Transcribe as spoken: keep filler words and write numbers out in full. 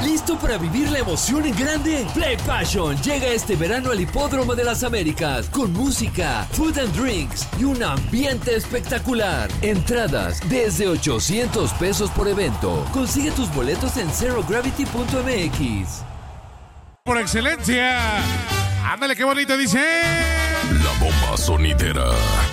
¿Listo para vivir la emoción en grande? Play Passion llega este verano al Hipódromo de las Américas con música, food and drinks y un ambiente espectacular. Entradas desde ochocientos pesos por evento. Consigue tus boletos en zero gravity punto m x. Por excelencia. Ándale, qué bonito dice. La bomba sonidera.